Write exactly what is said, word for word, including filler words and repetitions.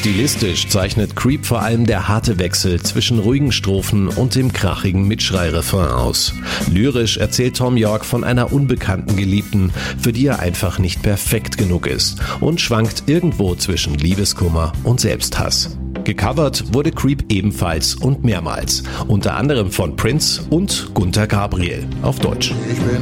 Stilistisch zeichnet Creep vor allem der harte Wechsel zwischen ruhigen Strophen und dem krachigen Mitschrei-Refrain aus. Lyrisch erzählt Thom Yorke von einer unbekannten Geliebten, für die er einfach nicht perfekt genug ist und schwankt irgendwo zwischen Liebeskummer und Selbsthass. Gecovert wurde Creep ebenfalls und mehrmals, unter anderem von Prince und Gunter Gabriel auf Deutsch. Ich bin